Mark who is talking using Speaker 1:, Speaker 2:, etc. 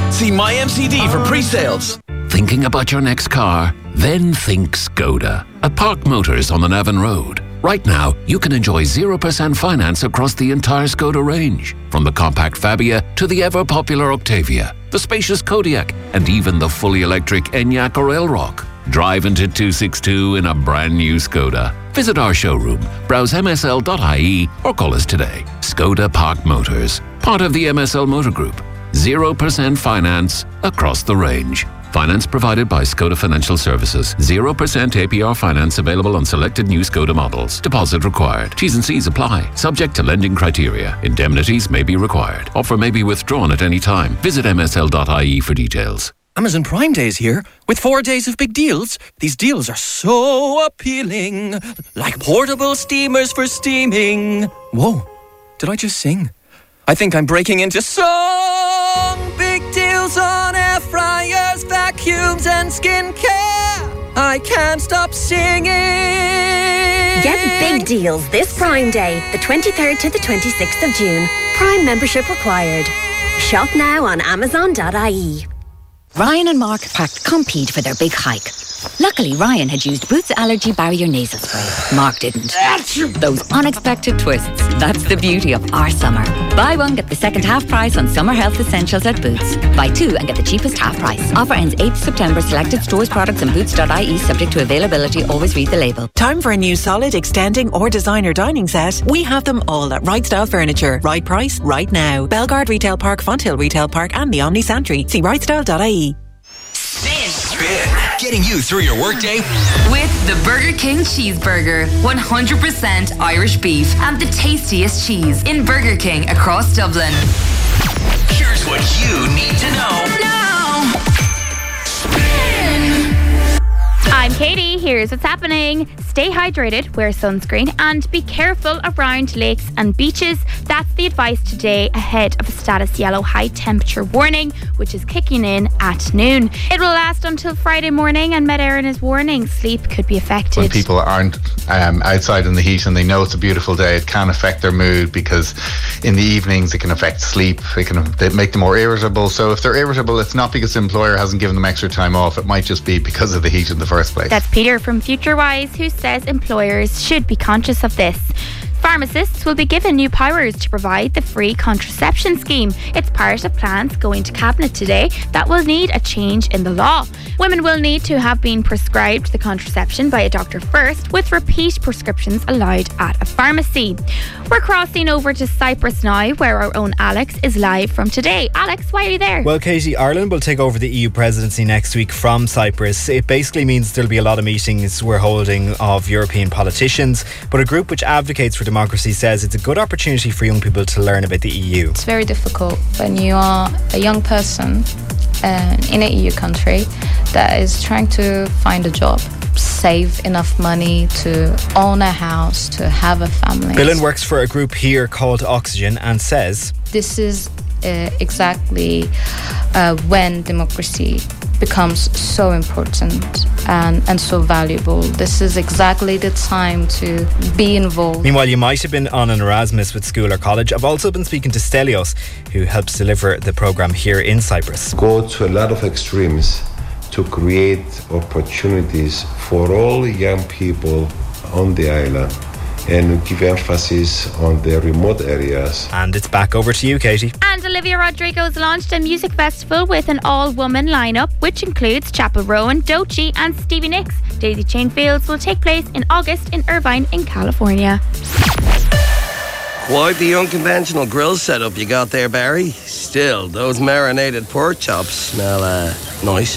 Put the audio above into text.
Speaker 1: See MyMCD for pre-sales.
Speaker 2: Thinking about your next car? Then think Skoda. At Park Motors on the Navan Road. Right now, you can enjoy 0% finance across the entire Skoda range. From the compact Fabia to the ever-popular Octavia, the spacious Kodiaq, and even the fully electric Enyaq or Elrock. Drive into 262 in a brand new Skoda. Visit our showroom, browse msl.ie or call us today. Skoda Park Motors, part of the MSL Motor Group. 0% finance across the range. Finance provided by Skoda Financial Services. 0% APR finance available on selected new Skoda models. Deposit required. T's and C's apply. Subject to lending criteria. Indemnities may be required. Offer may be withdrawn at any time. Visit msl.ie for details.
Speaker 3: Amazon Prime Day is here with 4 days of big deals. These deals are so appealing. Like portable steamers for steaming. Whoa, did I just sing? I think I'm breaking into song. Big deals on air fryers, vacuums and skincare. I can't stop singing.
Speaker 4: Get big deals this Prime Day, the 23rd to the 26th of June. Prime membership required. Shop now on amazon.ie.
Speaker 5: Ryan and Mark packed Compeed for their big hike. Luckily, Ryan had used Boots Allergy Barrier Nasal Spray. Mark didn't. Those unexpected twists. That's the beauty of our summer. Buy one, get the second half price on summer health essentials at Boots. Buy two and get the cheapest half price. Offer ends 8th September. Selected stores, products and boots.ie subject to availability. Always read the label.
Speaker 6: Time for a new solid, extending or designer dining set? We have them all at Right Style Furniture. Right price, right now. Belgard Retail Park, Fonthill Retail Park and the Omni Santry. See rightstyle.ie.
Speaker 1: Spin. Getting you through your workday
Speaker 7: with the Burger King Cheeseburger. 100% Irish beef and the tastiest cheese in Burger King across Dublin.
Speaker 1: Here's what you need to know.
Speaker 7: Now.
Speaker 1: Spin.
Speaker 8: I'm Katie. Here's what's happening. Stay hydrated, wear sunscreen, and be careful around lakes and beaches. That's the advice today ahead of a status yellow high temperature warning, which is kicking in at noon. It will last until Friday morning, and Met Éireann is warning sleep could be affected.
Speaker 9: When people aren't outside in the heat and they know it's a beautiful day, it can affect their mood, because in the evenings it can affect sleep. They make them more irritable. So if they're irritable, it's not because the employer hasn't given them extra time off. It might just be because of the heat in the first place.
Speaker 8: That's Peter from FutureWise, who says employers should be conscious of this. Pharmacists will be given new powers to provide the free contraception scheme. It's part of plans going to Cabinet today that will need a change in the law. Women will need to have been prescribed the contraception by a doctor first, with repeat prescriptions allowed at a pharmacy. We're crossing over to Cyprus now, where our own Alex is live from today. Alex, why are you there?
Speaker 10: Well, Katie, Ireland will take over the EU presidency next week from Cyprus. It basically means there'll be a lot of meetings we're holding of European politicians, but a group which advocates for democracy says it's a good opportunity for young people to learn about the EU.
Speaker 11: It's very difficult when you are a young person in an EU country that is trying to find a job, save enough money to own a house, to have a family.
Speaker 10: Billen works for a group here called Oxygen and says
Speaker 11: this is exactly when democracy becomes so important and so valuable. This is exactly the time to be involved.
Speaker 10: Meanwhile, you might have been on an Erasmus with school or college. I've also been speaking to Stelios, who helps deliver the programme here in Cyprus.
Speaker 12: Go to a lot of extremes to create opportunities for all young people on the island and give emphasis on the remote areas.
Speaker 10: And it's back over to you, Katie.
Speaker 8: And Olivia Rodrigo's launched a music festival with an all-woman lineup, which includes Chapel Rowan, Doechii and Stevie Nicks. Daisy Chain Fields will take place in August in Irvine in California.
Speaker 13: Quite the unconventional grill setup you got there, Barry. Still, those marinated pork chops smell nice.